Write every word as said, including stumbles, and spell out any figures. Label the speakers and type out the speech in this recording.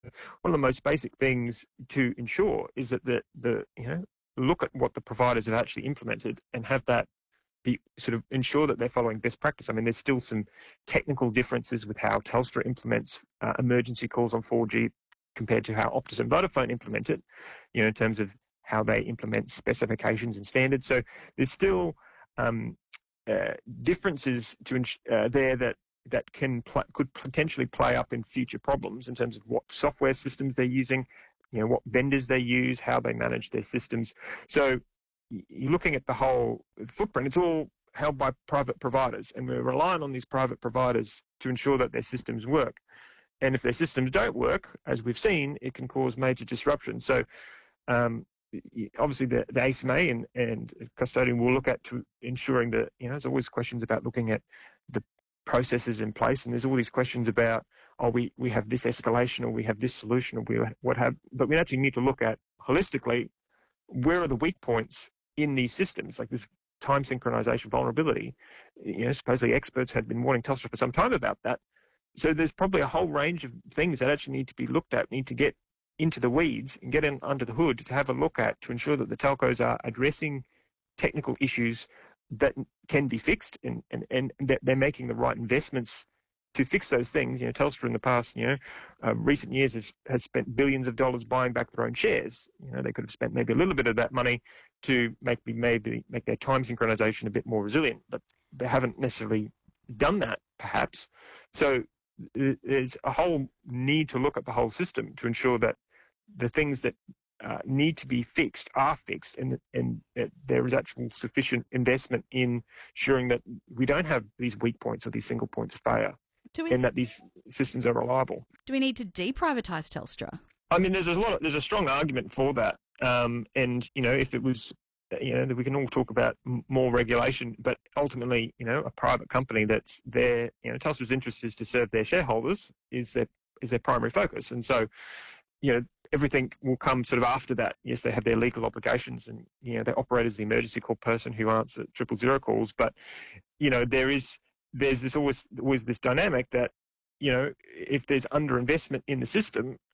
Speaker 1: One of the most basic things to ensure is that the, the you know, look at what the providers have actually implemented and have that be sort of ensure that they're following best practice. I mean, there's still some technical differences with how Telstra implements uh, emergency calls on four G compared to how Optus and Vodafone implement it, you know, in terms of how they implement specifications and standards. So there's still um, uh, differences to uh, there that that can pl- could potentially play up in future problems in terms of what software systems they're using, you know, what vendors they use, how they manage their systems. So you're looking at the whole footprint. It's all held by private providers, and we're relying on these private providers to ensure that their systems work. And if their systems don't work, as we've seen, it can cause major disruption. So um, obviously the, the A C M A and, and custodian will look at to ensuring that, you know, there's always questions about looking at the processes in place, and there's all these questions about, oh, we, we have this escalation or we have this solution or we what have, but we actually need to look at holistically, where are the weak points in these systems, like this time synchronization vulnerability. You know, supposedly experts had been warning Telstra for some time about that. So there's probably a whole range of things that actually need to be looked at, need to get into the weeds and get in under the hood to have a look at to ensure that the telcos are addressing technical issues that can be fixed and, and, and that they're making the right investments to fix those things. You know, Telstra in the past, you know, uh, recent years has, has spent billions of dollars buying back their own shares. You know, they could have spent maybe a little bit of that money to make maybe make their time synchronization a bit more resilient, but they haven't necessarily done that, perhaps. So there's a whole need to look at the whole system to ensure that the things that uh, need to be fixed are fixed, and and that there is actual sufficient investment in ensuring that we don't have these weak points or these single points of failure.
Speaker 2: Do we,
Speaker 1: and that these systems are reliable.
Speaker 2: Do we need to deprivatise Telstra?
Speaker 1: I mean, there's a lot. Of, there's a strong argument for that. Um, and you know, if it was, you know, we can all talk about more regulation, but ultimately, you know, a private company that's there, you know, Telstra's interest is to serve their shareholders is their is their primary focus, and so, you know, everything will come sort of after that. Yes, they have their legal obligations, and you know, they operate as the emergency call person who answers triple zero calls, but you know, there is. There's this always always this dynamic that, you know, if there's underinvestment in the system,